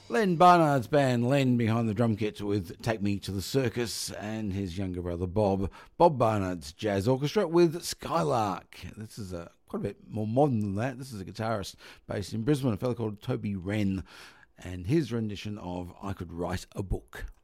Len Barnard's band, Len behind the drum kit with Take Me to the Circus, and his younger brother Bob Barnard's jazz orchestra with Skylark. This is quite a bit more modern than that. This is a guitarist based in Brisbane, a fellow called Toby Wren, and his rendition of I Could Write a Book.